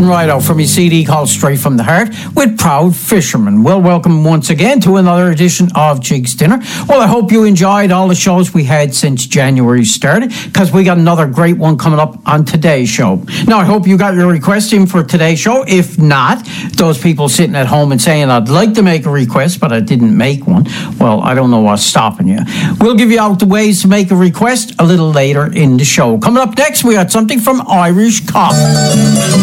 starting right out from his CD called Straight from the Heart with Proud Fisherman. Well, welcome once again to another edition of Jig's Dinner. Well, I hope you enjoyed all the shows we had since January started, because we got another great one coming up on today's show. Now, I hope you got your request in for today's show. If not, those people sitting at home and saying, I'd like to make a request, but I didn't make one, well, I don't know what's stopping you. We'll give you out the ways to make a request a little later in the show. Coming up next, we got something from Irish Cop.